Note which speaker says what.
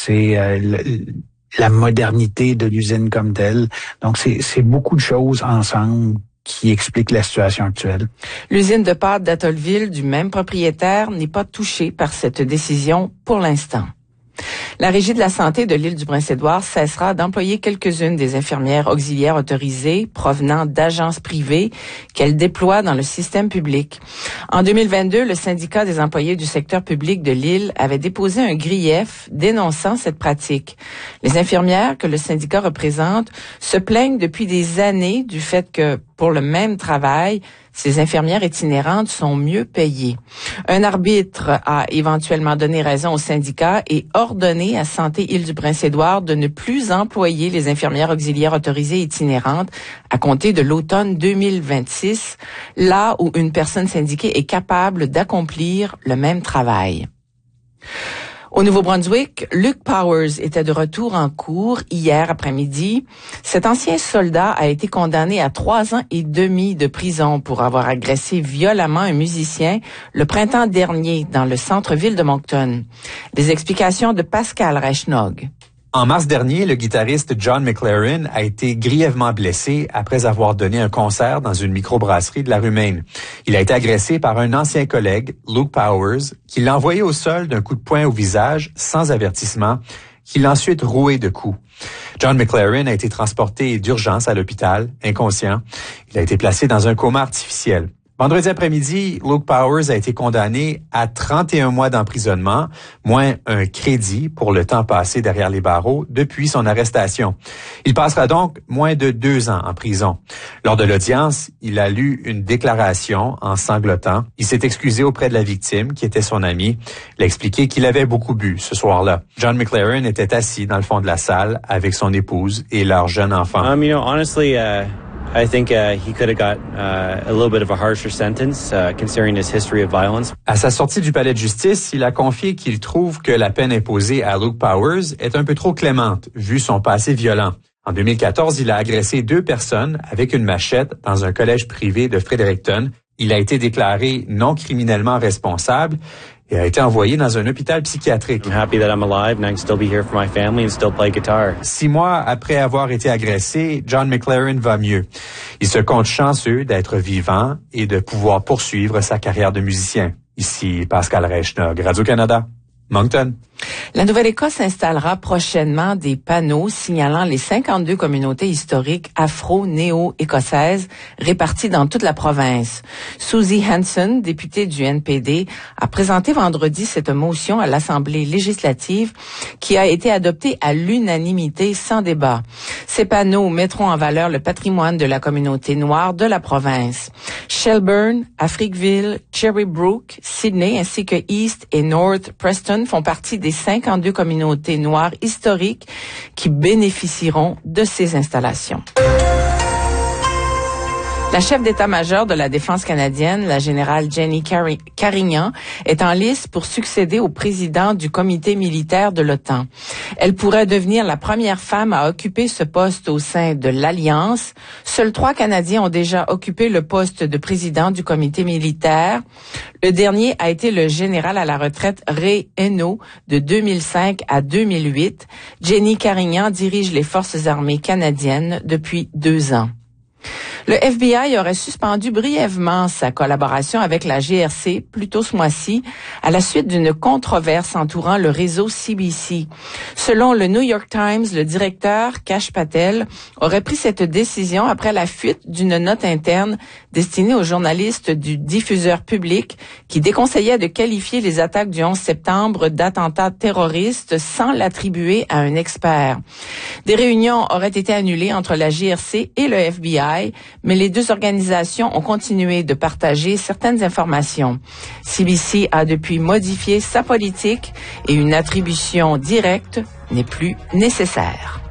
Speaker 1: c'est la modernité de l'usine comme telle. Donc, c'est beaucoup de choses ensemble qui expliquent la situation actuelle.
Speaker 2: L'usine de pâtes d'Atollville, du même propriétaire, n'est pas touchée par cette décision pour l'instant. La Régie de la santé de l'île du Prince-Édouard cessera d'employer quelques-unes des infirmières auxiliaires autorisées provenant d'agences privées qu'elle déploie dans le système public. En 2022, le syndicat des employés du secteur public de l'île avait déposé un grief dénonçant cette pratique. Les infirmières que le syndicat représente se plaignent depuis des années du fait que, pour le même travail, ces infirmières itinérantes sont mieux payées. Un arbitre a éventuellement donné raison au syndicat et ordonné à Santé Île-du-Prince-Édouard de ne plus employer les infirmières auxiliaires autorisées itinérantes à compter de l'automne 2026, là où une personne syndiquée est capable d'accomplir le même travail. Au Nouveau-Brunswick, Luke Powers était de retour en cours hier après-midi. Cet ancien soldat a été condamné à 3 ans et demi de prison pour avoir agressé violemment un musicien le printemps dernier dans le centre-ville de Moncton. Les explications de Pascal Reichnog.
Speaker 3: En mars dernier, le guitariste John McLaren a été grièvement blessé après avoir donné un concert dans une microbrasserie de la rue Maine. Il a été agressé par un ancien collègue, Luke Powers, qui l'a envoyé au sol d'un coup de poing au visage sans avertissement, qui l'a ensuite roué de coups. John McLaren a été transporté d'urgence à l'hôpital, inconscient. Il a été placé dans un coma artificiel. Vendredi après-midi, Luke Powers a été condamné à 31 mois d'emprisonnement, moins un crédit pour le temps passé derrière les barreaux depuis son arrestation. Il passera donc moins de 2 ans en prison. Lors de l'audience, il a lu une déclaration en sanglotant. Il s'est excusé auprès de la victime, qui était son ami. Il a expliqué qu'il avait beaucoup bu ce soir-là. John McLaren était assis dans le fond de la salle avec son épouse et leur jeune enfant.
Speaker 4: I think he could have got a little bit of a harsher sentence, considering his history of violence.
Speaker 3: À sa sortie du palais de justice, il a confié qu'il trouve que la peine imposée à Luke Powers est un peu trop clémente, vu son passé violent. En 2014, il a agressé 2 personnes avec une machette dans un collège privé de Fredericton. Il a été déclaré non criminellement responsable et a été envoyé dans un hôpital psychiatrique.
Speaker 4: I'm happy that I'm alive and I can still be here for my family and still play guitar.
Speaker 3: 6 mois après avoir été agressé, John McLaren va mieux. Il se compte chanceux d'être vivant et de pouvoir poursuivre sa carrière de musicien. Ici Pascal Reichnog, Radio-Canada, Moncton.
Speaker 2: La Nouvelle-Écosse installera prochainement des panneaux signalant les 52 communautés historiques afro-néo-écossaises réparties dans toute la province. Susie Hanson, députée du NPD, a présenté vendredi cette motion à l'Assemblée législative qui a été adoptée à l'unanimité sans débat. Ces panneaux mettront en valeur le patrimoine de la communauté noire de la province. Shelburne, Africville, Cherrybrook, Sydney ainsi que East et North Preston font partie des 52 communautés noires historiques qui bénéficieront de ces installations. La chef d'état-major de la Défense canadienne, la générale Jenny Carignan, est en lice pour succéder au président du comité militaire de l'OTAN. Elle pourrait devenir la première femme à occuper ce poste au sein de l'Alliance. Seuls 3 Canadiens ont déjà occupé le poste de président du comité militaire. Le dernier a été le général à la retraite Ray Eno de 2005 à 2008. Jenny Carignan dirige les forces armées canadiennes depuis 2 ans. Le FBI aurait suspendu brièvement sa collaboration avec la GRC plus tôt ce mois-ci à la suite d'une controverse entourant le réseau CBC. Selon le New York Times, le directeur Kash Patel aurait pris cette décision après la fuite d'une note interne destinée aux journalistes du diffuseur public qui déconseillait de qualifier les attaques du 11 septembre d'attentats terroristes sans l'attribuer à un expert. Des réunions auraient été annulées entre la GRC et le FBI, mais les 2 organisations ont continué de partager certaines informations. CBC a depuis modifié sa politique et une attribution directe n'est plus nécessaire.